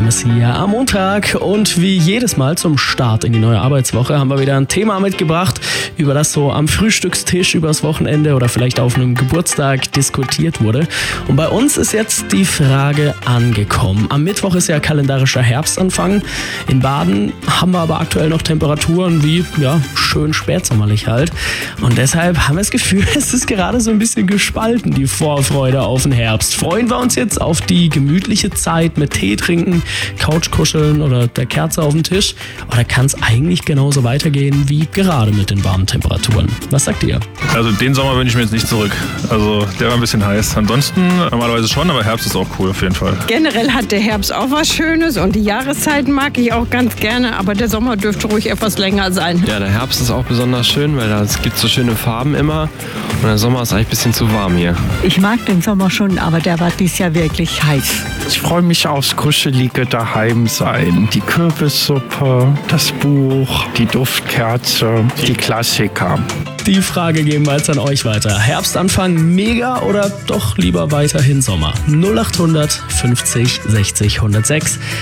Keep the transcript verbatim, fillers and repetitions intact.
Messiah am Montag. Und wie jedes Mal zum Start in die neue Arbeitswoche haben wir wieder ein Thema mitgebracht, über das so am Frühstückstisch übers Wochenende oder vielleicht auf einem Geburtstag diskutiert wurde. Und bei uns ist jetzt die Frage angekommen. Am Mittwoch ist ja kalendarischer Herbstanfang. In Baden haben wir aber aktuell noch Temperaturen wie, ja, schön spätsommerlich halt. Und deshalb haben wir das Gefühl, es ist gerade so ein bisschen gespalten, die Vorfreude auf den Herbst. Freuen wir uns jetzt auf die gemütliche Zeit mit Tee trinken, Couchkuscheln oder der Kerze auf dem Tisch? Oder kann es eigentlich genauso weitergehen wie gerade mit den warmen Temperaturen? Was sagt ihr? Also den Sommer wünsche ich mir jetzt nicht zurück. Also der war ein bisschen heiß. Ansonsten normalerweise schon, aber Herbst ist auch cool auf jeden Fall. Generell hat der Herbst auch was Schönes und die Jahreszeiten mag ich auch ganz gerne, aber der Sommer dürfte ruhig etwas länger sein. Ja, der Herbst ist auch besonders schön, weil da gibt so schöne Farben immer und der Sommer ist eigentlich ein bisschen zu warm hier. Ich mag den Sommer schon, aber der war dieses Jahr wirklich heiß. Ich freue mich aufs kuschelige Daheimsein. Die Kürbissuppe, das Buch, die Duftkerze, die Klassiker. Die Frage geben wir jetzt an euch weiter. Herbstanfang mega oder doch lieber weiterhin Sommer? null acht hundert fünfzig sechzig hundertsechs.